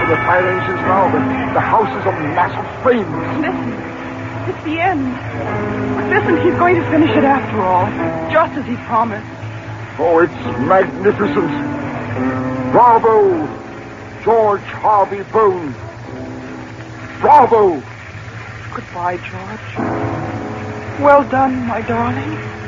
of the fire engines now. The house is a mass of flames. Listen. It's the end. But listen, he's going to finish it after all. Just as he promised. Oh, it's magnificent. Bravo, George Harvey Boone. Bravo. Goodbye, George. Well done, my darling.